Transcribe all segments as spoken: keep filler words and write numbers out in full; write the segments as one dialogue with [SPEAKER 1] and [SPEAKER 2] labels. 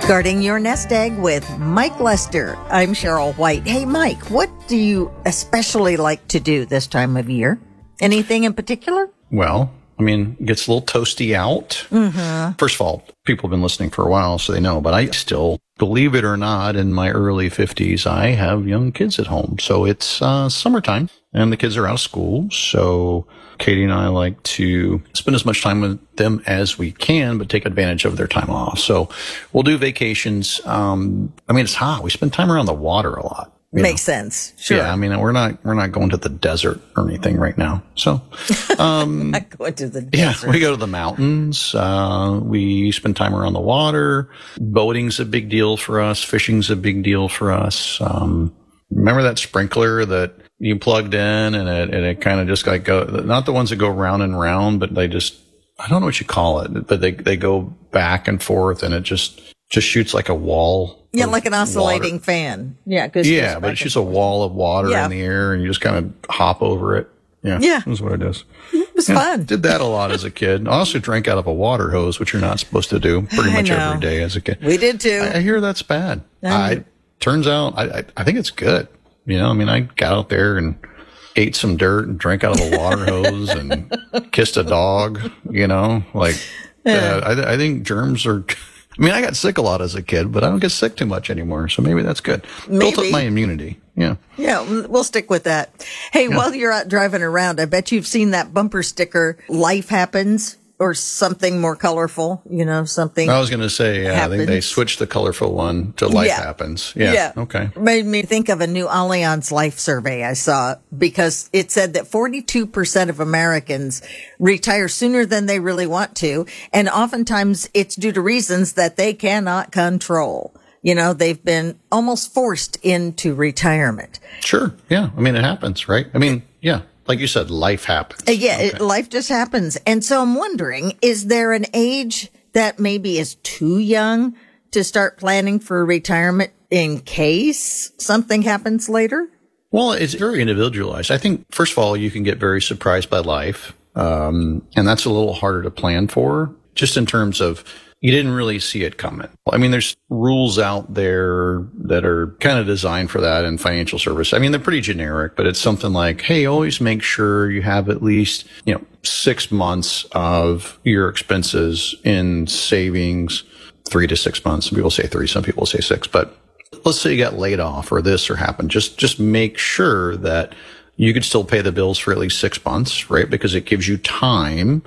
[SPEAKER 1] Guarding Your Nest Egg with Mike Lester. I'm Cheryl White. Hey, Mike, what do you especially like to do this time of year? Anything in particular?
[SPEAKER 2] Well, I mean, it gets a little toasty out. Mm-hmm. First of all, people have been listening for a while, so they know, but I still, believe it or not, in my early fifties, I have young kids at home. So it's uh, summertime, and the kids are out of school, so Katie and I like to spend as much time with them as we can, but take advantage of their time off. So we'll do vacations. Um, I mean, it's hot. We spend time around the water a lot.
[SPEAKER 1] Makes
[SPEAKER 2] know?
[SPEAKER 1] sense. Sure.
[SPEAKER 2] Yeah. I mean, we're not, we're not going to the desert or anything right now. So, um,
[SPEAKER 1] not going to the desert.
[SPEAKER 2] Yeah, we go to the mountains. Uh, we spend time around the water. Boating's a big deal for us. Fishing's a big deal for us. Um, remember that sprinkler that you plugged in and it, and it kind of just like go, not the ones that go round and round, but they just, I don't know what you call it, but they, they go back and forth and it just, just shoots like a wall.
[SPEAKER 1] Yeah, like an oscillating
[SPEAKER 2] water.
[SPEAKER 1] fan. Yeah. Cause
[SPEAKER 2] yeah, but it shoots a wall of water yeah. in the air and you just kind of hop over it. Yeah.
[SPEAKER 1] Yeah.
[SPEAKER 2] That's what it is.
[SPEAKER 1] It was
[SPEAKER 2] yeah,
[SPEAKER 1] fun.
[SPEAKER 2] Did that a lot as a kid. I also drank out of a water hose, which you're not supposed to do pretty much every day as a kid.
[SPEAKER 1] We did too.
[SPEAKER 2] I, I hear that's bad. I, turns out, I, I, I think it's good. You know, I mean, I got out there and ate some dirt and drank out of a water hose and kissed a dog, you know, like, yeah. uh, I, I think germs are, I mean, I got sick a lot as a kid, but I don't get sick too much anymore. So maybe that's good.
[SPEAKER 1] Maybe.
[SPEAKER 2] Built up my immunity. Yeah.
[SPEAKER 1] Yeah. We'll stick with that. Hey,
[SPEAKER 2] yeah.
[SPEAKER 1] while you're out driving around, I bet you've seen that bumper sticker, Life Happens. Or something more colorful, you know, something.
[SPEAKER 2] I was going to say, yeah, happens. I think they switched the colorful one to Life yeah. Happens. Yeah. yeah. Okay.
[SPEAKER 1] Made me think of a new Allianz Life survey I saw because it said that forty-two percent of Americans retire sooner than they really want to. And oftentimes it's due to reasons that they cannot control. You know, they've been almost forced into retirement.
[SPEAKER 2] Sure. Yeah. I mean, it happens, right? I mean, yeah. Like you said, life happens.
[SPEAKER 1] Yeah, okay. it, life just happens. And so I'm wondering, is there an age that maybe is too young to start planning for retirement in case something happens later?
[SPEAKER 2] Well, it's very individualized. I think, first of all, you can get very surprised by life. Um, and that's a little harder to plan for, just in terms of you didn't really see it coming. I mean, there's rules out there that are kind of designed for that in financial service. I mean, they're pretty generic, but it's something like, hey, always make sure you have at least, you know, six months of your expenses in savings, three to six months. Some people say three, some people say six, but let's say you got laid off or this or happened. Just, just make sure that you could still pay the bills for at least six months, right? Because it gives you time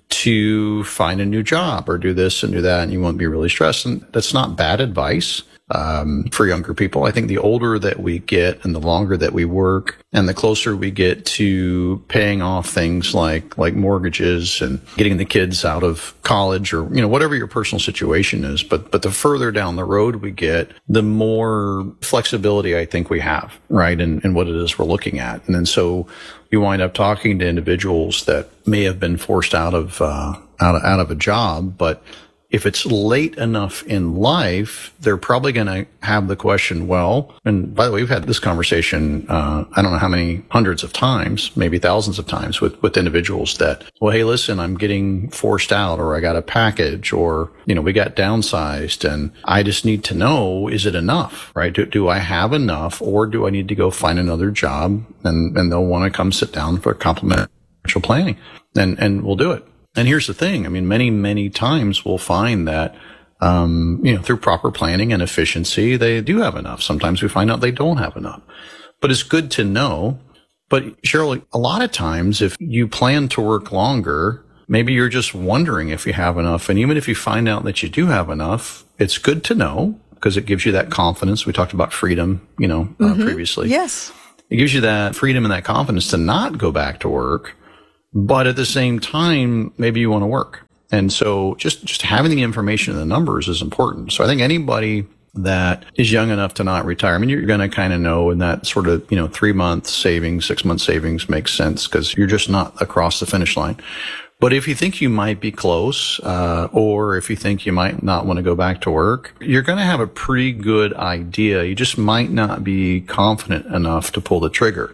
[SPEAKER 2] to find a new job or do this and do that, and you won't be really stressed. And that's not bad advice um, for younger people. I think the older that we get and the longer that we work and the closer we get to paying off things like like mortgages and getting the kids out of college or, you know, whatever your personal situation is. But but the further down the road we get, the more flexibility I think we have, right, in, in what it is we're looking at. And then so you wind up talking to individuals that may have been forced out of, uh, out of, out of a job. But if it's late enough in life, they're probably going to have the question, well, and by the way, we've had this conversation, uh, I don't know how many hundreds of times, maybe thousands of times with, with individuals that, well, hey, listen, I'm getting forced out or I got a package or, you know, we got downsized and I just need to know, is it enough, right? Do, do I have enough or do I need to go find another job? And, and they'll want to come sit down for complimentary planning and, and we'll do it. And here's the thing. I mean, many, many times we'll find that, um, you know, through proper planning and efficiency, they do have enough. Sometimes we find out they don't have enough, but it's good to know. But Cheryl, a lot of times if you plan to work longer, maybe you're just wondering if you have enough. And even if you find out that you do have enough, it's good to know because it gives you that confidence. We talked about freedom, you know, mm-hmm. uh, previously.
[SPEAKER 1] Yes.
[SPEAKER 2] It gives you that freedom and that confidence to not go back to work. But at the same time, maybe you want to work. And so just, just having the information and the numbers is important. So I think anybody that is young enough to not retire, I mean, you're going to kind of know in that sort of, you know, three month savings, six month savings makes sense because you're just not across the finish line. But if you think you might be close, uh, or if you think you might not want to go back to work, you're going to have a pretty good idea. You just might not be confident enough to pull the trigger.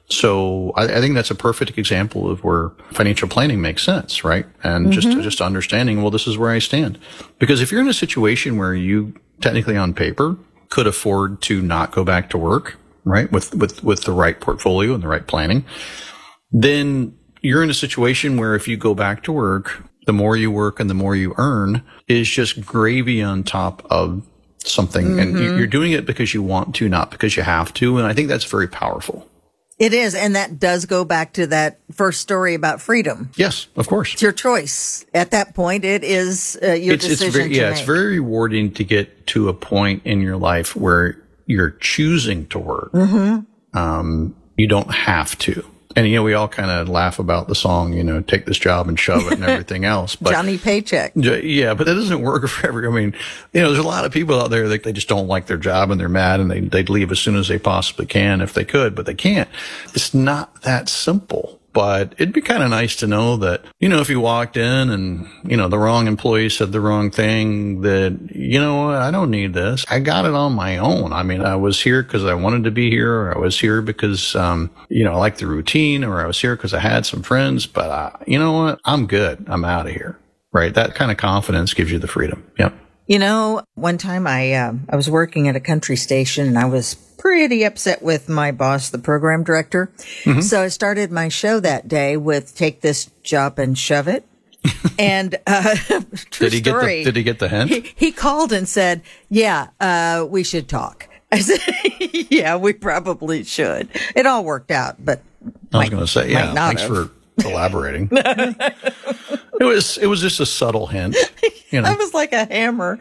[SPEAKER 2] So I, I think that's a perfect example of where financial planning makes sense, right? And mm-hmm. just just understanding, well, this is where I stand. Because if you're in a situation where you technically on paper could afford to not go back to work, right? With, with, with the right portfolio and the right planning, then you're in a situation where if you go back to work, the more you work and the more you earn is just gravy on top of something. Mm-hmm. And you're doing it because you want to, not because you have to. And I think that's very powerful.
[SPEAKER 1] It is. And that does go back to that first story about freedom.
[SPEAKER 2] Yes, of course.
[SPEAKER 1] It's your choice. At that point, it is uh, your
[SPEAKER 2] it's,
[SPEAKER 1] decision
[SPEAKER 2] it's very,
[SPEAKER 1] to
[SPEAKER 2] yeah,
[SPEAKER 1] make.
[SPEAKER 2] It's very rewarding to get to a point in your life where you're choosing to work. Mm-hmm. Um, you don't have to. And, you know, we all kind of laugh about the song, you know, take this job and shove it and everything else. But
[SPEAKER 1] Johnny Paycheck.
[SPEAKER 2] Yeah, but that doesn't work for every, I mean, you know, there's a lot of people out there that they just don't like their job and they're mad and they, they'd leave as soon as they possibly can if they could, but they can't. It's not that simple. But it'd be kind of nice to know that, you know, if you walked in and, you know, the wrong employee said the wrong thing, that, you know what, I don't need this. I got it on my own. I mean, I was here because I wanted to be here, or I was here because, um, you know, I like the routine, or I was here because I had some friends, but uh, you know what, I'm good. I'm out of here. Right. That kind of confidence gives you the freedom. Yep.
[SPEAKER 1] You know, one time I, uh, I was working at a country station and I was pretty upset with my boss, the program director. Mm-hmm. So I started my show that day with take this job and shove it. And, uh, true
[SPEAKER 2] did he
[SPEAKER 1] story.
[SPEAKER 2] Get the, did he get the hint?
[SPEAKER 1] He, he called and said, yeah, uh, we should talk. I said, yeah, we probably should. It all worked out, but
[SPEAKER 2] I was going to say, yeah, thanks
[SPEAKER 1] have.
[SPEAKER 2] for elaborating. It was, it was just a subtle hint. You know.
[SPEAKER 1] I was like a hammer.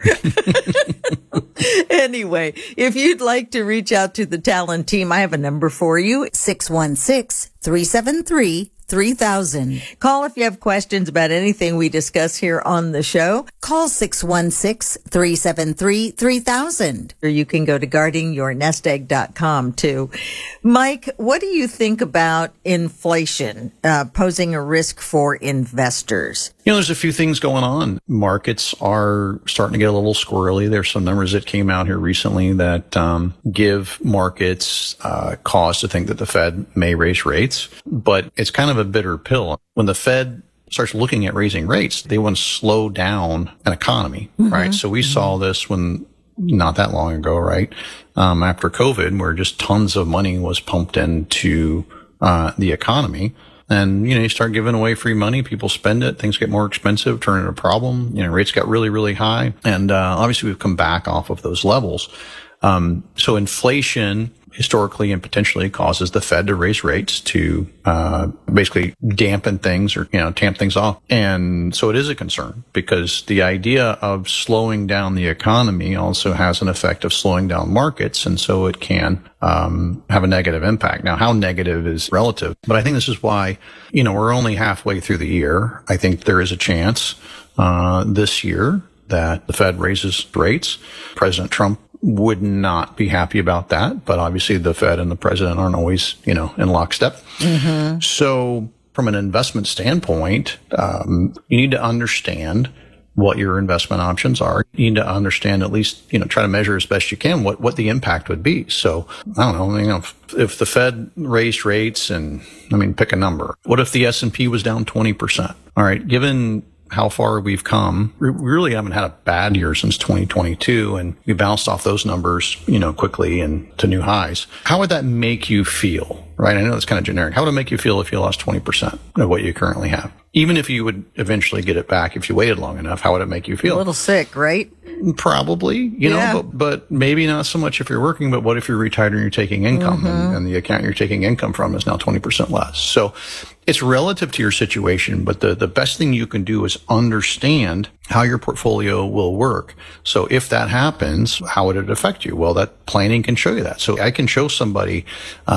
[SPEAKER 1] Anyway, if you'd like to reach out to the Talon team, I have a number for you. six one six, three seven three, three thousand. Call if you have questions about anything we discuss here on the show. Call six one six, three seven three, three thousand. Or you can go to guarding your nest egg dot com too. Mike, what do you think about inflation uh, posing a risk for investors?
[SPEAKER 2] You know, there's a few things going on. Markets are starting to get a little squirrely. There's some numbers that came out here recently that um, give markets uh, cause to think that the Fed may raise rates, but it's kind of a bitter pill. When the Fed starts looking at raising rates, they want to slow down an economy, mm-hmm. right? So we mm-hmm. saw this when not that long ago, right? Um, after COVID, where just tons of money was pumped into uh, the economy. And, you know, you start giving away free money, people spend it, things get more expensive, turn into a problem. You know, rates got really, really high. And, uh, obviously we've come back off of those levels. Um, so inflation historically and potentially causes the Fed to raise rates to, uh, basically dampen things or, you know, tamp things off. And so it is a concern because the idea of slowing down the economy also has an effect of slowing down markets. And so it can, um, have a negative impact. Now, how negative is relative, but I think this is why, you know, we're only halfway through the year. I think there is a chance, uh, this year that the Fed raises rates. President Trump would not be happy about that. But obviously the Fed and the president aren't always, you know, in lockstep. Mm-hmm. So from an investment standpoint, um, you need to understand what your investment options are. You need to understand, at least, you know, try to measure as best you can what, what the impact would be. So I don't know, you know, if, if the Fed raised rates and, I mean, pick a number. What if the S and P was down twenty percent? All right. Given how far we've come, we really haven't had a bad year since twenty twenty-two, and we bounced off those numbers, you know, quickly and to new highs. How would that make you feel, right? I know it's kind of generic. How would it make you feel if you lost twenty percent of what you currently have? Even if you would eventually get it back, if you waited long enough, how would it make you feel?
[SPEAKER 1] A little sick, right?
[SPEAKER 2] Probably, you
[SPEAKER 1] yeah.
[SPEAKER 2] know, but, but maybe not so much if you're working, but what if you're retired and you're taking income mm-hmm. and, and the account you're taking income from is now twenty percent less? So it's relative to your situation, but the, the best thing you can do is understand how your portfolio will work. So if that happens, how would it affect you? Well, that planning can show you that. So I can show somebody,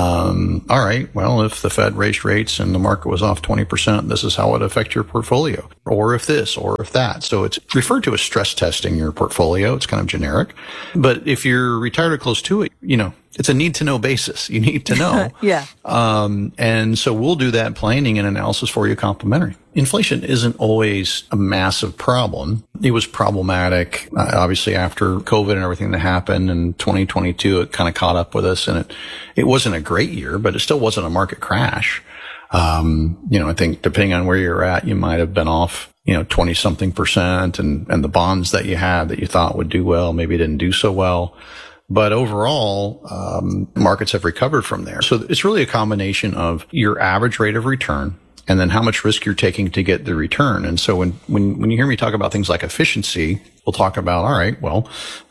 [SPEAKER 2] um, all right, well, if the Fed raised rates and the market was off twenty percent, this is how it would affect your portfolio. Or if this, or if that. So it's referred to as stress testing your portfolio. It's kind of generic. But if you're retired or close to it, you know, it's a need to know basis. You need to know.
[SPEAKER 1] yeah.
[SPEAKER 2] Um, and so we'll do that planning and analysis for you complimentary. Inflation isn't always a massive problem. It was problematic, uh, obviously, after COVID and everything that happened in twenty twenty-two. It kind of caught up with us, and it, it wasn't a great year, but it still wasn't a market crash. Um, you know, I think depending on where you're at, you might have been off, you know, twenty something percent, and, and the bonds that you had that you thought would do well, maybe didn't do so well. But overall, um, markets have recovered from there. So it's really a combination of your average rate of return and then how much risk you're taking to get the return. And so when, when, when you hear me talk about things like efficiency, we'll talk about, all right, well,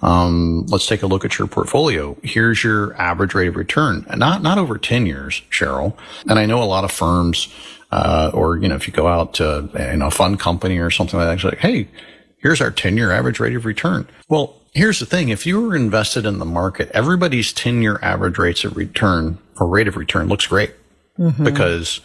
[SPEAKER 2] um, let's take a look at your portfolio. Here's your average rate of return, and not, not over ten years, Cheryl. And I know a lot of firms, uh, or, you know, if you go out to, you know, a fund company or something like that, it's like, hey, here's our ten year average rate of return. Well, here's the thing. If you were invested in the market, everybody's ten year average rates of return or rate of return looks great mm-hmm. because,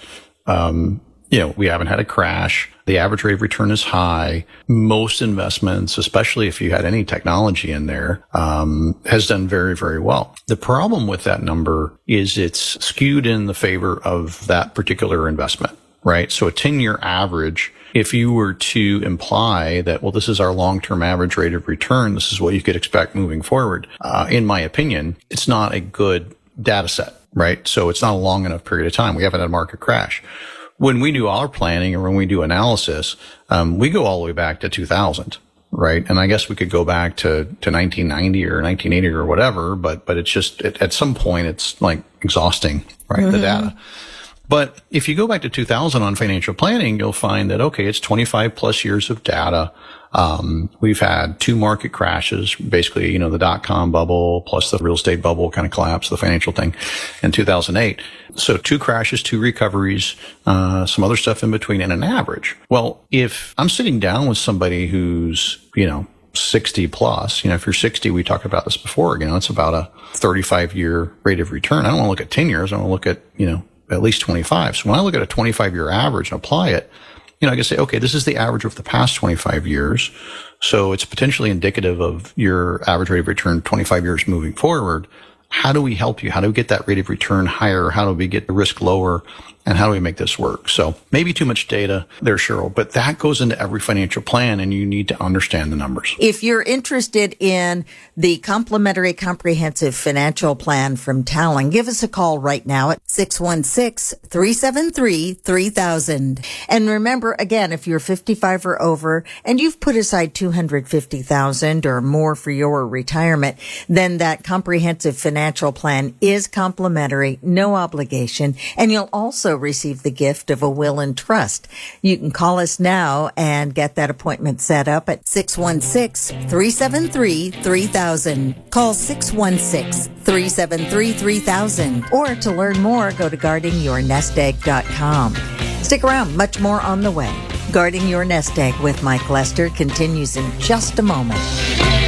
[SPEAKER 2] um, you know, we haven't had a crash. The average rate of return is high. Most investments, especially if you had any technology in there, um, has done very, very well. The problem with that number is it's skewed in the favor of that particular investment, right? So a ten year average, if you were to imply that, well, this is our long-term average rate of return, this is what you could expect moving forward, uh, in my opinion, it's not a good data set, right? So it's not a long enough period of time. We haven't had a market crash. When we do our planning or when we do analysis, um, we go all the way back to two thousand, right? And I guess we could go back to, to nineteen ninety or nineteen eighty or whatever, but, but it's just, it, at some point, it's like exhausting, right? Mm-hmm. The data. But if you go back to two thousand on financial planning, you'll find that, okay, it's twenty-five plus years of data. Um, we've had two market crashes, basically, you know, the dot-com bubble plus the real estate bubble kind of collapse, the financial thing in two thousand eight. So two crashes, two recoveries, uh, some other stuff in between, and an average. Well, if I'm sitting down with somebody who's, you know, sixty plus, you know, if you're sixty, we talked about this before, you know, it's about a thirty-five year rate of return. I don't want to look at ten years. I want to look at, you know, at least twenty-five. So when I look at a twenty-five year average and apply it, you know, I can say, okay, this is the average of the past twenty-five years. So it's potentially indicative of your average rate of return twenty-five years moving forward. How do we help you? How do we get that rate of return higher? How do we get the risk lower? And how do we make this work? So maybe too much data there, Cheryl, but that goes into every financial plan, and you need to understand the numbers.
[SPEAKER 1] If you're interested in the complimentary comprehensive financial plan from Talon, give us a call right now at six one six, three seven three, three thousand. And remember, again, if you're fifty-five or over and you've put aside two hundred fifty thousand dollars or more for your retirement, then that comprehensive financial plan is complimentary, no obligation, and you'll also receive the gift of a will and trust. You can call us now and get that appointment set up at six one six, three seven three, three thousand. Call six one six, three seven three, three thousand. Or to learn more, go to guarding your nest egg dot com. Stick around, much more on the way. Guarding Your Nest Egg with Mike Lester continues in just a moment.